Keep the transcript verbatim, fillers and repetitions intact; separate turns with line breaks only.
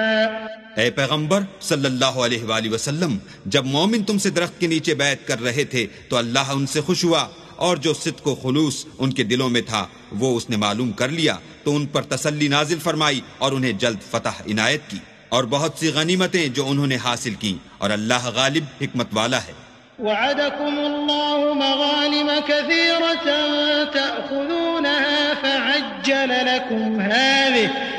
ए पैगंबर सल्लल्लाहु अलैहि वसल्लम, जब मोमिन तुमसे दरख्त के नीचे बैत कर रहे थे तो अल्लाह उनसे खुश हुआ, और जो सिद्क व खुलूस उनके दिलों में था वो उसने मालूम कर लिया, तो उन पर तसल्ली नाजिल फरमाई और उन्हें जल्द फतह इनायत की, और बहुत सी गनीमतें जो उन्होंने हासिल की, और अल्लाह गालिब हिकमत वाला है।
वअदकुमुल्लाहु मगानिम कसीरतन तअखुज़ूनहा फअज्जल लकुम हाज़िहि